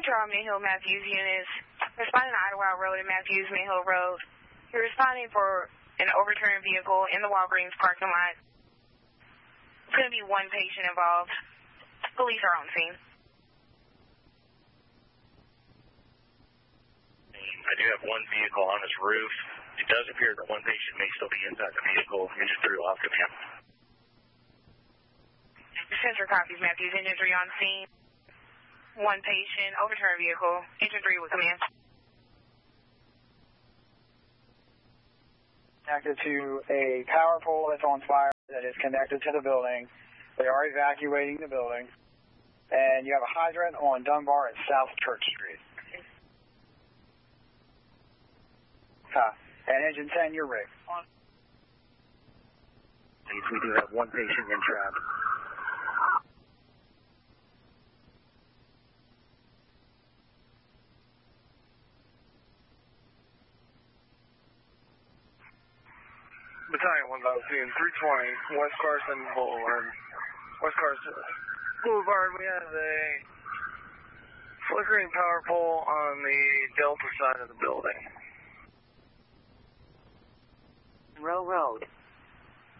Central Mayhill Matthews units responding to Idlewild Road and Matthews Mayhill Road. You're responding for an overturned vehicle in the Walgreens parking lot. It's going to be one patient involved. Police are on scene. I do have one vehicle on its roof. It does appear that one patient may still be inside the vehicle. Engine 3 will have command. Central copies Matthews. Engine 3 on scene. One patient, overturned vehicle. Engine 3 will command. Connected to a power pole that's on fire that is connected to the building. They are evacuating the building. And you have a hydrant on Dunbar at South Church Street. And engine 10, you're rigged. We do have one patient in trap. Battalion 1,320, West Carson Boulevard. West Carson Boulevard, we have a flickering power pole on the Delta side of the building. Row Road.